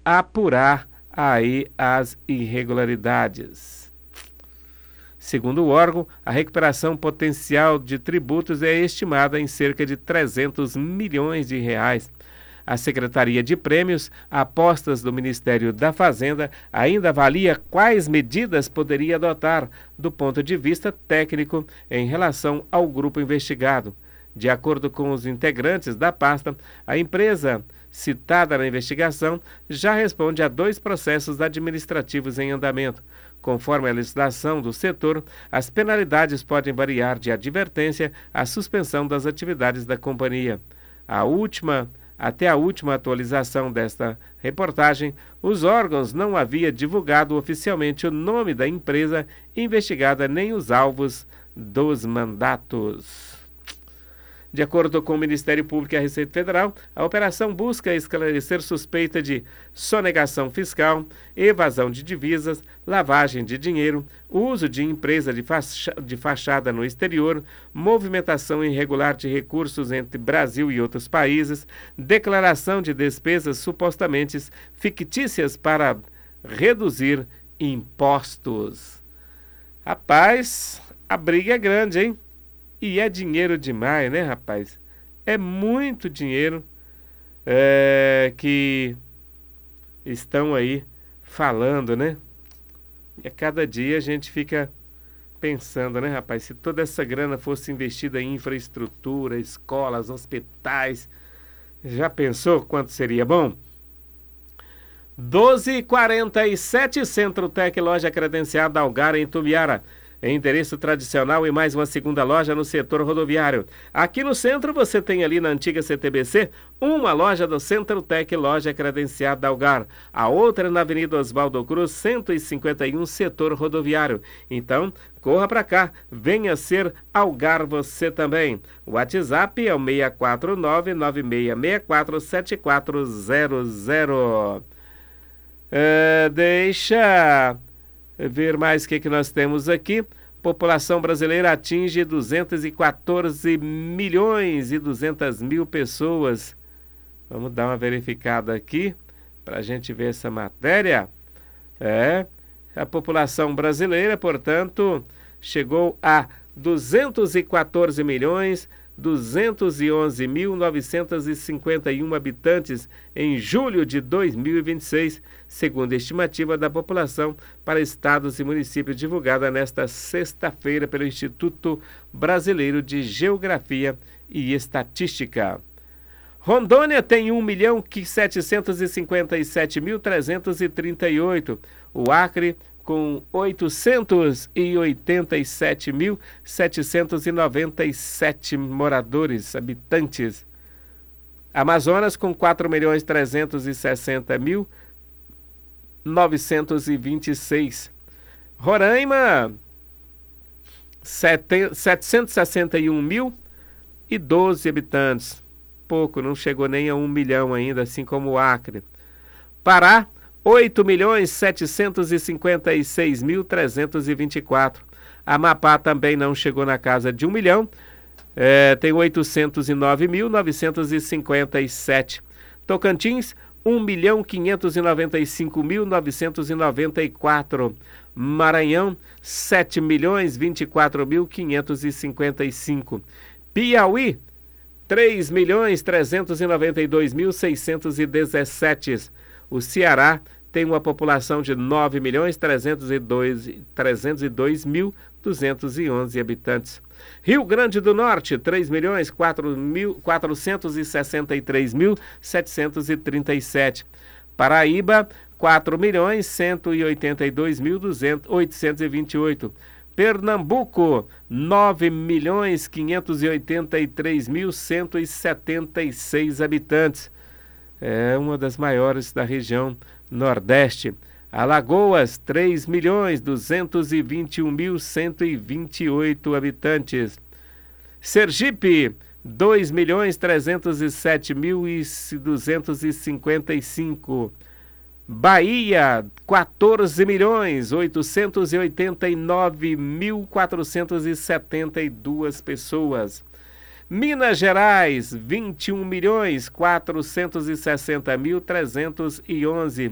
apurar aí as irregularidades. Segundo o órgão, a recuperação potencial de tributos é estimada em cerca de 300 milhões de reais. A Secretaria de Prêmios, Apostas do Ministério da Fazenda, ainda avalia quais medidas poderia adotar, do ponto de vista técnico, em relação ao grupo investigado. De acordo com os integrantes da pasta, a empresa citada na investigação já responde a 2 processos administrativos em andamento. Conforme a legislação do setor, as penalidades podem variar de advertência à suspensão das atividades da companhia. Até a última atualização desta reportagem, os órgãos não haviam divulgado oficialmente o nome da empresa investigada nem os alvos dos mandatos. De acordo com o Ministério Público e a Receita Federal, a operação busca esclarecer suspeita de sonegação fiscal, evasão de divisas, lavagem de dinheiro, uso de empresa de fachada no exterior, movimentação irregular de recursos entre Brasil e outros países, declaração de despesas supostamente fictícias para reduzir impostos. Rapaz, a briga é grande, hein? E é dinheiro demais, né, rapaz? É muito dinheiro que estão aí falando, né? E a cada dia a gente fica pensando, né, rapaz? Se toda essa grana fosse investida em infraestrutura, escolas, hospitais, já pensou quanto seria bom? 12h47, Centro-Tec, loja credenciada Algar, em Tubiara. Endereço tradicional e mais uma segunda loja no setor rodoviário. Aqui no centro você tem ali na antiga CTBC uma loja do Centro-Tec, loja credenciada Algar. A outra na Avenida Oswaldo Cruz, 151, setor rodoviário. Então, corra para cá, venha ser Algar você também. O WhatsApp é o 649-9664-7400. Deixa ver mais o que nós temos aqui. População brasileira atinge 214 milhões e 200 mil pessoas. Vamos dar uma verificada aqui para a gente ver essa matéria. A população brasileira, portanto, chegou a 214 milhões 211.951 habitantes em julho de 2026, segundo a estimativa da população para estados e municípios divulgada nesta sexta-feira pelo Instituto Brasileiro de Geografia e Estatística. Rondônia tem 1.757.338. O Acre com 887.797 moradores, habitantes. Amazonas com 4.360.926. Roraima, 761.012 habitantes. Pouco, não chegou nem a 1 milhão ainda, assim como o Acre. Pará, 8.756.324. Amapá também não chegou na casa de 1 milhão, tem 809.957. Tocantins, 1.595.994. Maranhão, 7.024.555. Piauí, 3.392.617. O Ceará tem uma população de 9.302.211 habitantes. Rio Grande do Norte, 3.463.737. Paraíba, 4.182.828. Pernambuco, 9.583.176 habitantes. É uma das maiores da região Nordeste. Alagoas, 3.221.128 habitantes. Sergipe, 2.307.255. Bahia, 14.889.472 pessoas. Minas Gerais, 21.460.311.